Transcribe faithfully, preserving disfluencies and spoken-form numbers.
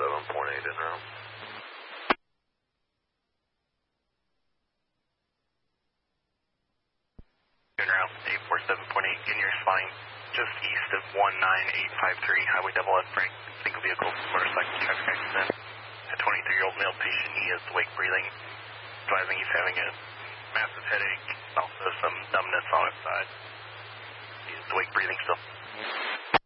seven point eight in route. In route, eight four seven point eight, in your spine, just east of one nine eight five three, highway double F break, single vehicle, motorcycle traffic accident. A twenty-three-year-old male patient, he is awake breathing, driving, he's having a massive headache, also some numbness on his side. He is awake breathing still.